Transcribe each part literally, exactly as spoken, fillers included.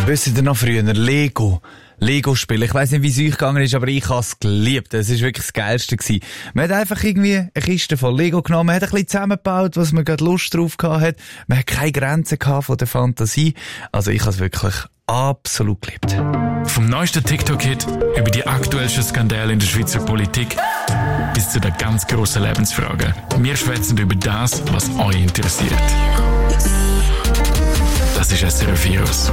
Wisst ihr noch früher, Lego? Lego spielen. Ich weiss nicht, wie es euch gegangen ist, aber ich habe es geliebt. Es war wirklich das Geilste gewesen. Man hat einfach irgendwie eine Kiste voll Lego genommen, man hat ein bisschen zusammengebaut, was man gerade Lust drauf gehabt hat. Man hat keine Grenzen gehabt von der Fantasie. Also ich habe es wirklich absolut geliebt. Vom neuesten TikTok-Hit über die aktuellsten Skandale in der Schweizer Politik bis zu den ganz grossen Lebensfragen. Wir schwätzen über das, was euch interessiert. Das ist S R F Virus.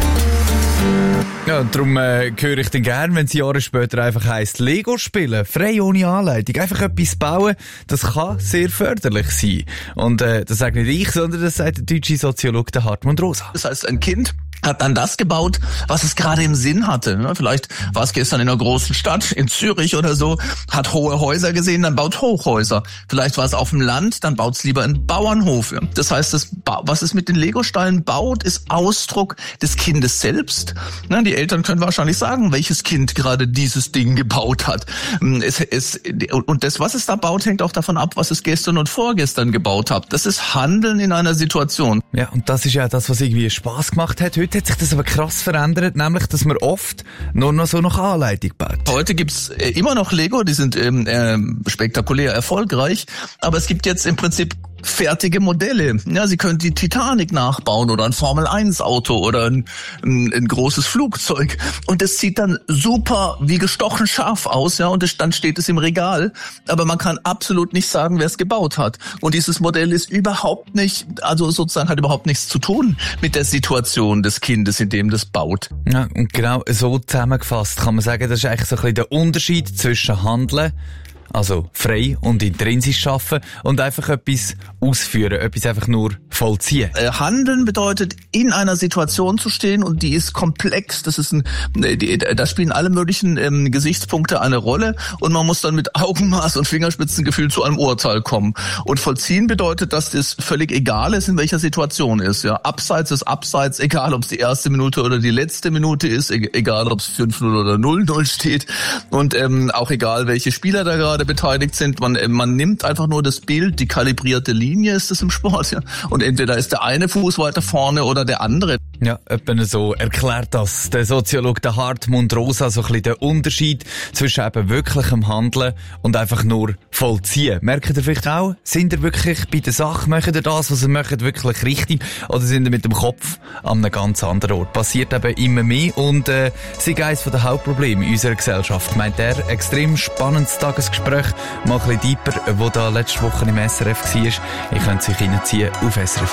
Ja, und darum äh, höre ich dann gern, wenn es Jahre später einfach heisst, Lego spielen, frei ohne Anleitung, einfach etwas bauen, das kann sehr förderlich sein. Und äh, das sage nicht ich, sondern das sagt der deutsche Soziologe der Hartmut Rosa. Das heißt, ein Kind hat dann das gebaut, was es gerade im Sinn hatte. Vielleicht war es gestern in einer großen Stadt, in Zürich oder so, hat hohe Häuser gesehen, dann baut Hochhäuser. Vielleicht war es auf dem Land, dann baut es lieber einen Bauernhof. Das heißt, das, was es mit den Legosteinen baut, ist Ausdruck des Kindes selbst. Die Eltern können wahrscheinlich sagen, welches Kind gerade dieses Ding gebaut hat. Es, es, und das, was es da baut, hängt auch davon ab, was es gestern und vorgestern gebaut hat. Das ist Handeln in einer Situation. Ja, und das ist ja das, was irgendwie Spass gemacht hat. Heute hat sich das aber krass verändert, nämlich, dass man oft nur noch so nach Anleitung baut. Heute gibt's immer noch Lego, die sind ähm, äh, spektakulär erfolgreich, aber es gibt jetzt im Prinzip fertige Modelle. Ja, Sie können die Titanic nachbauen oder ein Formel eins Auto oder ein, ein, ein großes Flugzeug. Und das sieht dann super wie gestochen scharf aus, ja, und das, dann steht es im Regal. Aber man kann absolut nicht sagen, wer es gebaut hat. Und dieses Modell ist überhaupt nicht, also sozusagen hat überhaupt nichts zu tun mit der Situation des Kindes, in dem das baut. Ja, und genau so zusammengefasst kann man sagen, das ist eigentlich so ein bisschen der Unterschied zwischen Handeln, also frei und intrinsisch schaffen, und einfach etwas ausführen, etwas einfach nur vollziehen. Handeln bedeutet, in einer Situation zu stehen, und die ist komplex. Das ist ein, die, da spielen alle möglichen ähm, Gesichtspunkte eine Rolle, und man muss dann mit Augenmaß und Fingerspitzengefühl zu einem Urteil kommen. Und vollziehen bedeutet, dass es völlig egal ist, in welcher Situation ist. Ja, abseits ist abseits, egal ob es die erste Minute oder die letzte Minute ist, egal ob es fünf null oder null null steht, und ähm, auch egal, welche Spieler da gerade beteiligt sind. Man, man nimmt einfach nur das Bild, die kalibrierte Linie ist es im Sport, ja. Und entweder ist der eine Fuß weiter vorne oder der andere. Ja, etwa so erklärt das der Soziologe der Hartmut Rosa, so ein bisschen der Unterschied zwischen eben wirklichem Handeln und einfach nur vollziehen. Merkt ihr vielleicht auch, sind ihr wirklich bei der Sache, macht ihr das, was ihr macht, wirklich richtig, oder sind ihr mit dem Kopf an einem ganz anderen Ort? Passiert eben immer mehr, und äh, sind eines der Hauptprobleme in unserer Gesellschaft. Meint er, extrem spannendes Tagesgespräch, mal ein bisschen deeper, wo da letzte Woche im S R F war. Ihr könnt sich reinziehen auf S R F.